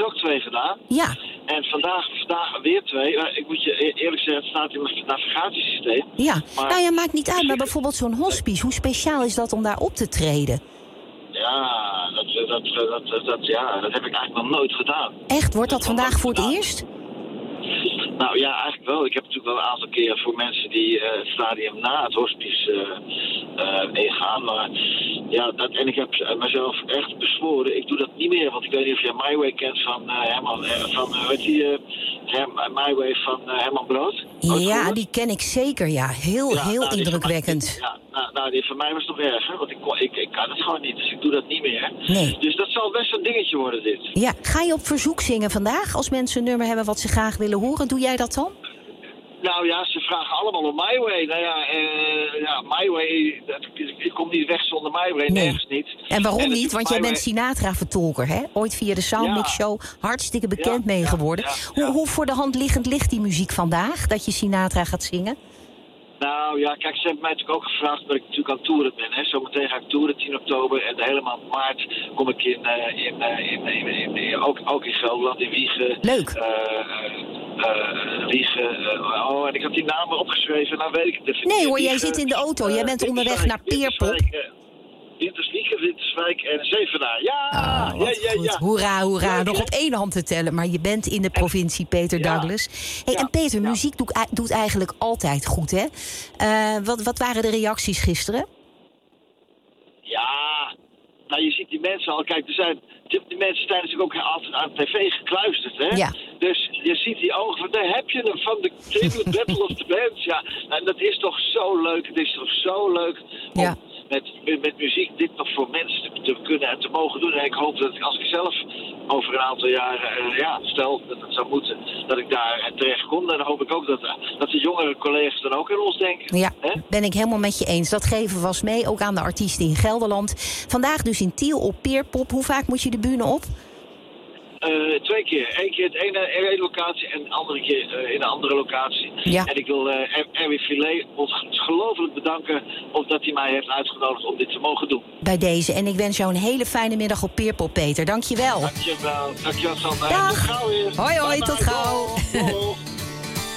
ook 2 gedaan. Ja. En vandaag weer 2. Ik moet je eerlijk zeggen, het staat in mijn navigatiesysteem. Ja, Maar, nou ja, maakt niet uit. Maar bijvoorbeeld zo'n hospice, hoe speciaal is dat om daar op te treden? Ja, dat heb ik eigenlijk nog nooit gedaan. Echt? Wordt dat vandaag voor het eerst? Nou ja, eigenlijk wel. Ik heb natuurlijk wel een aantal keren voor mensen die het stadium na het hospice ingaan. Maar ja, en ik heb mezelf echt bezworen. Ik doe dat niet meer, want ik weet niet of jij My Way kent van Herman. My Way van Herman Brood. Ja, die ken ik zeker, ja. Heel indrukwekkend. Die van mij was nog erger, want ik kan het gewoon niet. Dus ik doe dat niet meer. Nee. Dus dat zal best een dingetje worden, dit. Ja, ga je op verzoek zingen vandaag? Als mensen een nummer hebben wat ze graag willen horen, doe jij dat dan? Nou ja, ze vragen allemaal om My Way. Nou ja, My Way, ik kom niet weg zonder My Way, nergens niet. En waarom niet? Want jij bent Sinatra-vertolker, hè? Ooit via de Soundmix Show hartstikke bekend mee geworden. Hoe voor de hand liggend ligt die muziek vandaag, dat je Sinatra gaat zingen? Nou ja, kijk, ze hebben mij natuurlijk ook gevraagd dat ik natuurlijk aan het toeren ben. Hè. Zometeen ga ik toeren 10 oktober en de hele maand maart kom ik ook in Gelderland, in Wijchen. Leuk. En ik had die namen opgeschreven, nou weet ik het even. Nee hoor, jij zit in de auto, jij bent onderweg naar Peerpop. Winterswijk en Zevenaar. Ja, goed. Hoera. Nog op 1 hand te tellen, maar je bent in de provincie, Peter Douglas. Hey, en Peter, muziek doet eigenlijk altijd goed, hè? Wat waren de reacties gisteren? Ja, nou je ziet die mensen al. Kijk, die mensen zijn natuurlijk ook altijd aan de tv gekluisterd, hè? Ja. Dus je ziet die ogen van, daar heb je hem, van de Tribute Battle of the Bands. Ja, en dat is toch zo leuk. Het is toch zo leuk om met muziek dit nog voor mensen te kunnen en te mogen doen. En ik hoop dat als ik zelf over een aantal jaren, stel dat het zou moeten, dat ik daar terecht kom. Dan hoop ik ook dat de jongere collega's dan ook aan ons denken. Ja, ben ik helemaal met je eens. Dat geven we vast mee, ook aan de artiesten in Gelderland. Vandaag dus in Tiel op Peerpop. Hoe vaak moet je de bühne op? 2 keer. 1 keer in één locatie en de andere keer in een andere locatie. Ja. En ik wil Erwin Filet ongelooflijk bedanken omdat hij mij heeft uitgenodigd om dit te mogen doen. Bij deze. En ik wens jou een hele fijne middag op Peerpop, Peter. Dank je wel. Dankjewel, Sander. Dag. Tot gauw weer. Hoi, tot gauw.